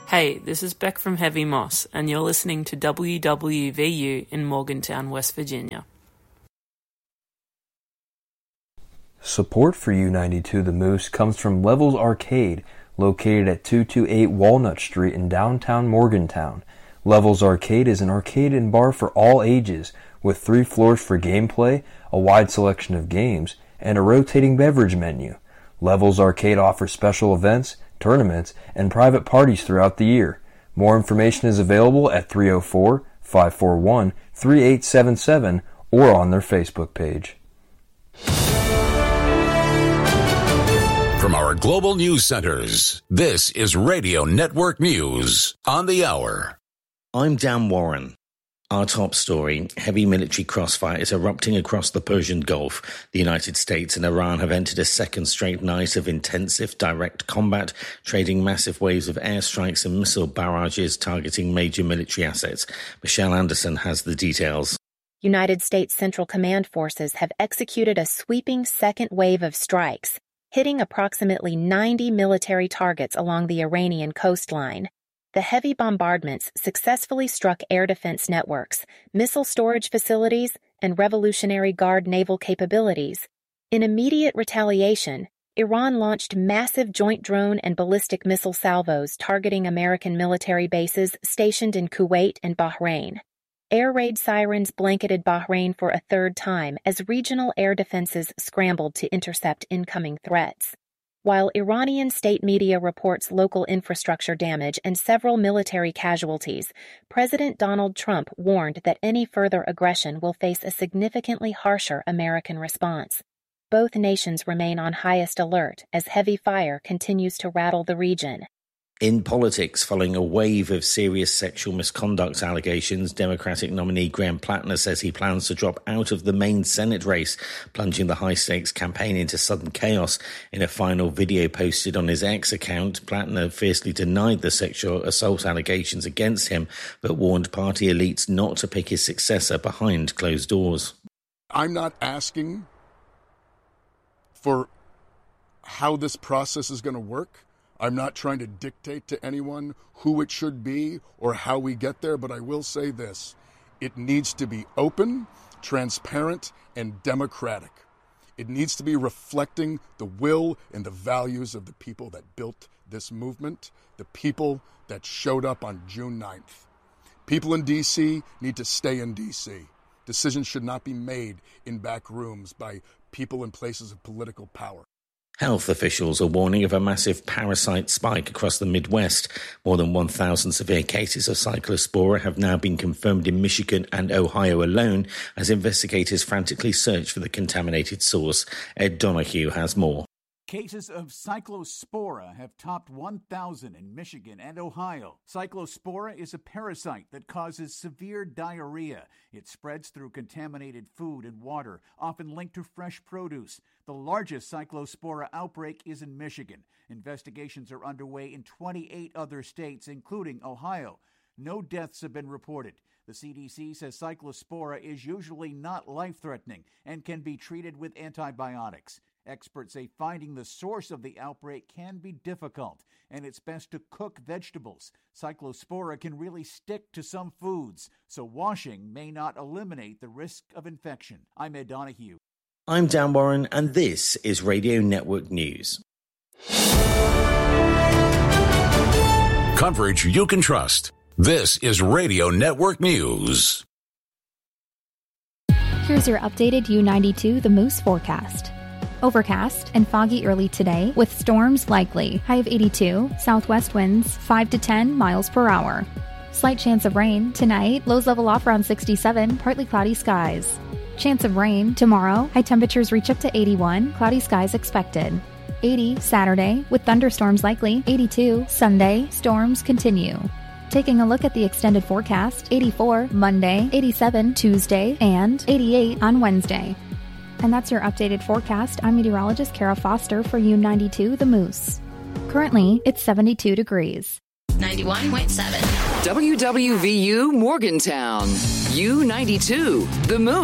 Hey, this is Beck from Heavy Moss, and you're listening to WWVU in Morgantown, West Virginia. Support for U92 The Moose comes from Levels Arcade, located at 228 Walnut Street in downtown Morgantown. Levels Arcade is an arcade and bar for all ages, with 3 floors for gameplay, a wide selection of games, and a rotating beverage menu. Levels Arcade offers special events, tournaments, and private parties throughout the year. More information is available at 304-541-3877 or on their Facebook page. From our global news centers, this is Radio Network News on the Hour. I'm Dan Warren. Our top story, heavy military crossfire is erupting across the Persian Gulf. The United States and Iran have entered a second straight night of intensive direct combat, trading massive waves of airstrikes and missile barrages targeting major military assets. Michelle Anderson has the details. United States Central Command forces have executed a sweeping second wave of strikes, hitting approximately 90 military targets along the Iranian coastline. The heavy bombardments successfully struck air defense networks, missile storage facilities, and Revolutionary Guard naval capabilities. In immediate retaliation, Iran launched massive joint drone and ballistic missile salvos targeting American military bases stationed in Kuwait and Bahrain. Air raid sirens blanketed Bahrain for a third time as regional air defenses scrambled to intercept incoming threats. While Iranian state media reports local infrastructure damage and several military casualties, President Donald Trump warned that any further aggression will face a significantly harsher American response. Both nations remain on highest alert as heavy fire continues to rattle the region. In politics, following a wave of serious sexual misconduct allegations, Democratic nominee Graham Plattner says he plans to drop out of the main Senate race, plunging the high-stakes campaign into sudden chaos. In a final video posted on his X account, Plattner fiercely denied the sexual assault allegations against him, but warned party elites not to pick his successor behind closed doors. I'm not asking for how this process is going to work. I'm not trying to dictate to anyone who it should be or how we get there, but I will say this. It needs to be open, transparent, and democratic. It needs to be reflecting the will and the values of the people that built this movement, the people that showed up on June 9th. People in D.C. need to stay in D.C. Decisions should not be made in back rooms by people in places of political power. Health officials are warning of a massive parasite spike across the Midwest. More than 1,000 severe cases of Cyclospora have now been confirmed in Michigan and Ohio alone as investigators frantically search for the contaminated source. Ed Donahue has more. Cases of Cyclospora have topped 1,000 in Michigan and Ohio. Cyclospora is a parasite that causes severe diarrhea. It spreads through contaminated food and water, often linked to fresh produce. The largest Cyclospora outbreak is in Michigan. Investigations are underway in 28 other states, including Ohio. No deaths have been reported. The CDC says Cyclospora is usually not life-threatening and can be treated with antibiotics. Experts say finding the source of the outbreak can be difficult, and it's best to cook vegetables. Cyclospora can really stick to some foods, so washing may not eliminate the risk of infection. I'm Ed Donahue. I'm Dan Warren, and this is Radio Network News. Coverage you can trust. This is Radio Network News. Here's your updated U92 The Moose forecast. Overcast and foggy early today with storms likely. High of 82, southwest winds 5 to 10 miles per hour. Slight chance of rain tonight, lows level off around 67, partly cloudy skies. Chance of rain tomorrow, high temperatures reach up to 81, cloudy skies expected. 80 Saturday with thunderstorms likely. 82 Sunday, storms continue. Taking a look at the extended forecast, 84 Monday, 87 Tuesday, and 88 on Wednesday. And that's your updated forecast. I'm meteorologist Kara Foster for U92 The Moose. Currently, it's 72 degrees. 91.7. WWVU Morgantown. U92 The Moose.